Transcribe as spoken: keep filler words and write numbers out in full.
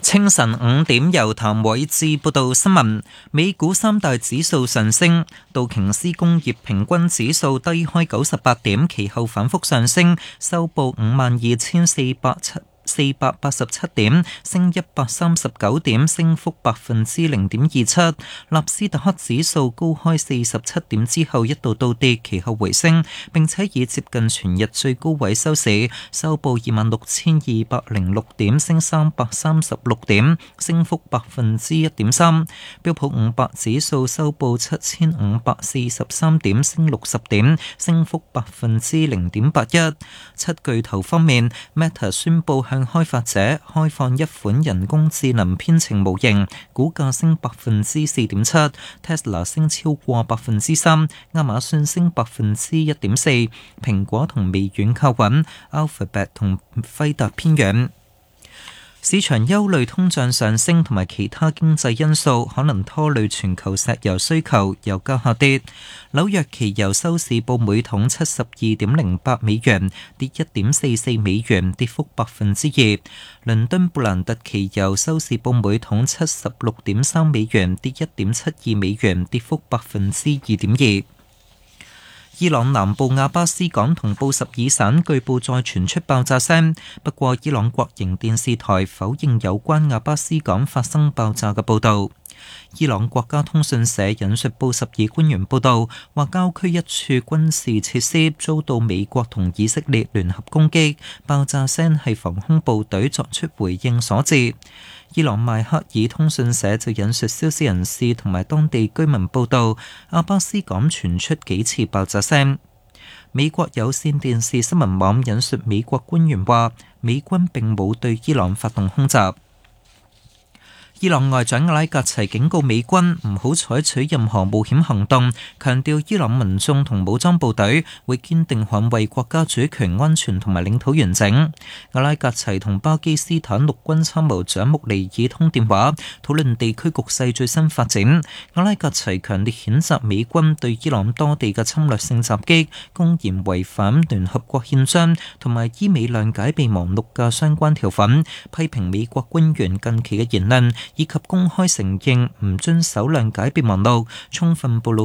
清晨五點，由譚偉智報道新聞。美股三大指數上升，道瓊斯工業平均指數低開九十八點，其後反覆上升，收報五萬二千四百七。四百八十七點，升一百三十九點，升幅百分之零點二七。納斯達克指數高開四十七點之後一度倒跌，其後回升，並且以接近全日最高位收市，收報二萬六千二百零六點，升三百三十六點，升幅百分之一點三。標普五百指數收報七千五百四十三點，升六十點，升幅百分之零點八一。七巨頭方面 ，Meta 宣布向開發者開放一款人工智能編程模型，股價升百分之四點七 ，Tesla 升超過百分之三，亞馬遜升百分之一點四，蘋果同微軟靠穩 ，Alphabet 同輝達偏軟。市場憂慮通脹上升同埋其他經濟因素可能拖累全球石油需求，油價下跌。紐約期油收市報每桶七十二點零八美元，跌一點四四美元，跌幅百分之二。倫敦布蘭特期油收市報每桶七十六點三美元，跌一點七二美元，跌幅百分之二點二。伊朗南部阿巴斯港同布什爾省據報再傳出爆炸聲，不過伊朗國營電視台否認有關阿巴斯港發生爆炸嘅報導。伊朗國家通訊社引述布什爾官員報導，話郊區一處軍事設施遭到美國同以色列聯合攻擊，爆炸聲係防空部隊作出回應所致。伊朗邁克爾通訊社就引述消息人士同埋當地居民報導，阿巴斯港傳出幾次爆炸聲。美國有線電視新聞網引述美國官員話，美軍並冇對伊朗發動空襲。伊朗外長阿拉格齊警告美軍唔好採取任何冒險行動，強調伊朗民眾同武裝部隊會堅定捍衛國家主權安全同埋領土完整。阿拉格齊同巴基斯坦陸軍參謀長穆尼爾通電話，討論地區局勢最新發展。阿拉格齊強烈譴責美軍對伊朗多地嘅侵略性襲擊，公然違反聯合國憲章同埋伊美諒解備忘錄嘅相關條款，批評美國官員近期嘅言論，以及公開承認唔遵守諒解備忘錄，充分暴露